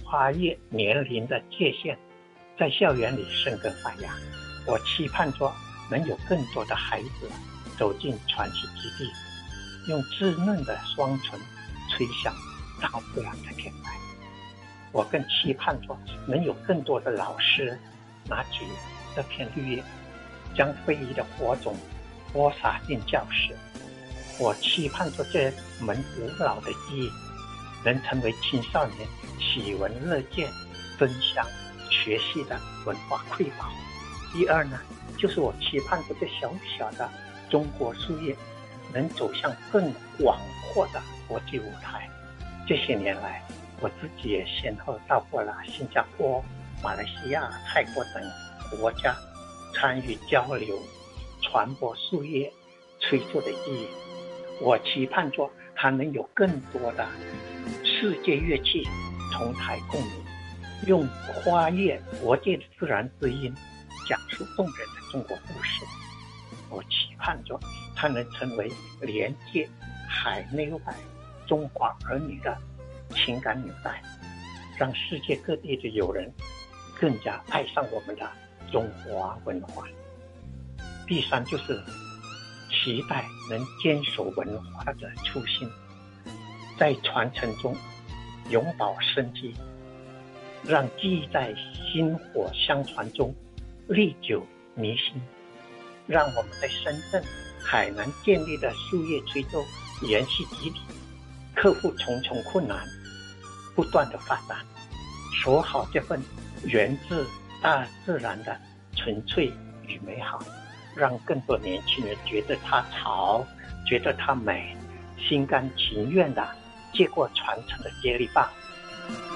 跨越年龄的界限，在校园里生根发芽。我期盼着能有更多的孩子走进传奇基地，用稚嫩的双唇吹响大自然的天籁。我更期盼着能有更多的老师拿起这片绿叶，将非遗的火种播撒进教室。我期盼着这门古老的技艺能成为青少年喜闻乐见、分享学习的文化瑰宝。第二呢，就是我期盼着这小小的中国树叶能走向更广阔的国际舞台。这些年来，我自己也先后到过了新加坡、马来西亚、泰国等国家，参与交流，传播树叶吹奏的意义。我期盼着它能有更多的世界乐器同台共鸣，用跨越国界的自然之音讲述动人的中国故事。我期盼着它能成为连接海内外中华儿女的情感纽带，让世界各地的友人更加爱上我们的中华文化。第三，就是期待能坚守文化的初心，在传承中永葆生机，让记忆在薪火相传中历久弥新，让我们在深圳、海南建立的树叶吹奏研习基地克服重重困难，不断的发展，守好这份源自大自然的纯粹与美好，让更多年轻人觉得它潮，觉得它美，心甘情愿的接过传承的接力棒。